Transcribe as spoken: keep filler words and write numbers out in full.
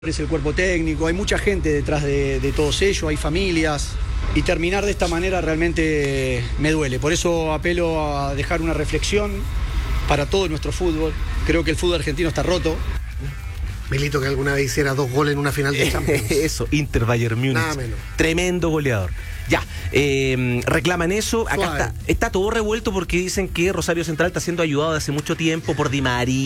Es el cuerpo técnico, hay mucha gente detrás de, de todos ellos, hay familias, y terminar de esta manera realmente me duele. Por eso apelo a dejar una reflexión para todo nuestro fútbol. Creo que el fútbol argentino está roto. Milito, que alguna vez hiciera dos goles en una final de Champions. Eso, Inter Bayern Múnich. Nada menos. Tremendo goleador. Ya, eh, reclaman eso. Acá Suave. está, está todo revuelto porque dicen que Rosario Central está siendo ayudado de hace mucho tiempo por Di María.